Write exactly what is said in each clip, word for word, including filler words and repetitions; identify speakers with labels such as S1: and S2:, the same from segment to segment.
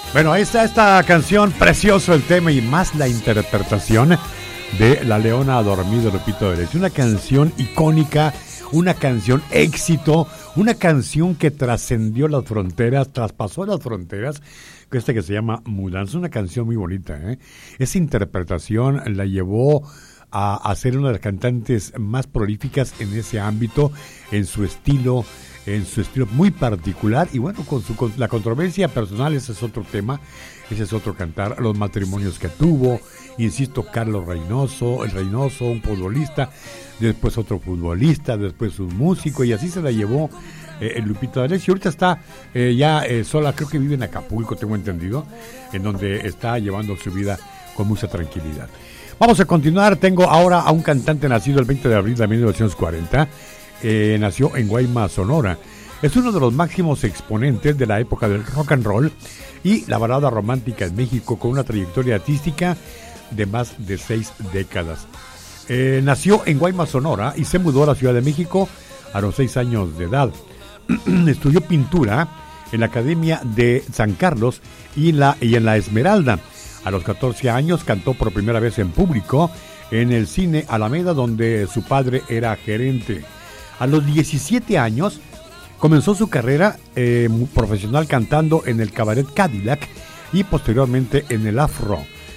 S1: Bueno, ahí está esta canción, precioso el tema y más la interpretación de La Leona ha dormido, Lupito D'Alessio. Una canción icónica, una canción éxito, una canción que trascendió las fronteras, traspasó las fronteras, esta que se llama Mudanza, una canción muy bonita, ¿eh? Esa interpretación la llevó a, a ser una de las cantantes más prolíficas en ese ámbito, en su estilo, en su estilo muy particular, y bueno, con su con la controversia personal, ese es otro tema, ese es otro cantar, los matrimonios que tuvo, insisto, Carlos Reynoso, el Reynoso, un futbolista, después otro futbolista, después un músico, y así se la llevó eh, el Lupito D'Alessio. Ahorita está eh, ya eh, sola, creo que vive en Acapulco, tengo entendido, en donde está llevando su vida con mucha tranquilidad. Vamos a continuar, tengo ahora a un cantante nacido el veinte de abril de mil novecientos cuarenta, Eh, nació en Guaymas, Sonora. Es uno de los máximos exponentes de la época del rock and roll y la balada romántica en México, con una trayectoria artística de más de seis décadas. Eh, nació en Guaymas, Sonora, y se mudó a la Ciudad de México a los seis años de edad. Estudió pintura en la Academia de San Carlos y, la, y en la Esmeralda. A los catorce años cantó por primera vez en público en el Cine Alameda, donde su padre era gerente. A los diecisiete años comenzó su carrera eh, profesional cantando en el Cabaret Cadillac y posteriormente en el Afro.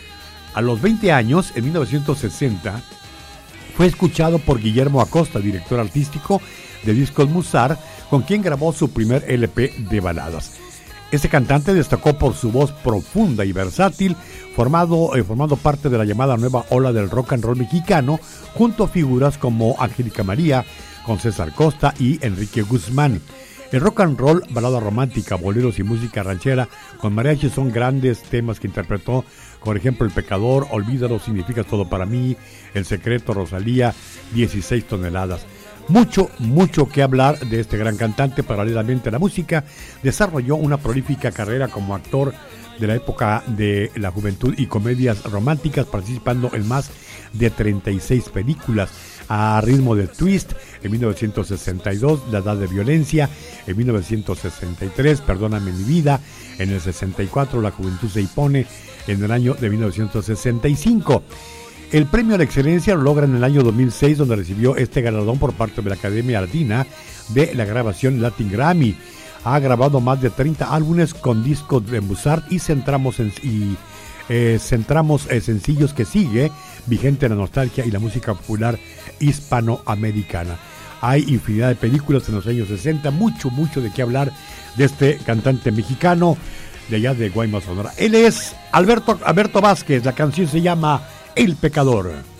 S1: A los veinte años, en mil novecientos sesenta, fue escuchado por Guillermo Acosta, director artístico de Discos Musar, con quien grabó su primer L P de baladas. Este cantante destacó por su voz profunda y versátil, formado, eh, formando parte de la llamada nueva ola del rock and roll mexicano, junto a figuras como Angélica María, con César Costa y Enrique Guzmán. El rock and roll, balada romántica, boleros y música ranchera con mariachi son grandes temas que interpretó, por ejemplo, El Pecador, Olvídalo, Significas Todo para mí, El Secreto, Rosalía, dieciséis toneladas. Mucho, mucho que hablar de este gran cantante. Paralelamente a la música, desarrolló una prolífica carrera como actor de la época de la juventud y comedias románticas, participando en más de treinta y seis películas. A ritmo de twist en mil novecientos sesenta y dos, La Edad de Violencia en mil novecientos sesenta y tres, Perdóname mi vida en el sesenta y cuatro, La Juventud se impone en el año de mil novecientos sesenta y cinco. El premio a la excelencia lo logra en el año dos mil seis, donde recibió este galardón por parte de la Academia Latina de la Grabación Latin Grammy. Ha grabado más de treinta álbumes con discos de Musart y centramos en y eh, centramos eh, sencillos que sigue vigente la nostalgia y la música popular hispanoamericana. Hay infinidad de películas en los años sesenta, mucho, mucho de qué hablar de este cantante mexicano de allá de Guaymas, Sonora. Él es Alberto, Alberto Vázquez, la canción se llama El Pecador.